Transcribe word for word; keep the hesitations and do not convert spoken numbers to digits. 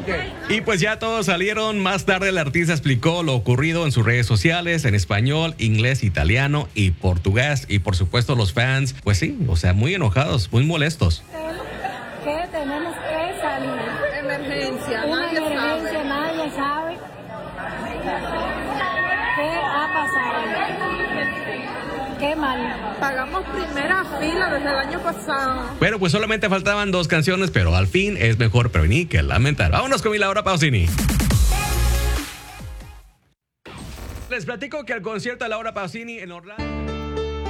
Y pues ya todos salieron. Más tarde el artista explicó lo ocurrido en sus redes sociales en español, inglés, italiano y portugués. Y por supuesto los fans, pues sí, o sea, muy enojados, muy molestos. Que tenemos que salir. Emergencia, Una nadie emergencia, sabe. nadie sabe qué ha pasado. Qué mal. Pagamos primera fila desde el año pasado. Bueno, pues solamente faltaban dos canciones, pero al fin es mejor prevenir que lamentar. Vámonos con mi Laura Pausini. Les platico que el concierto de Laura Pausini en Orlando...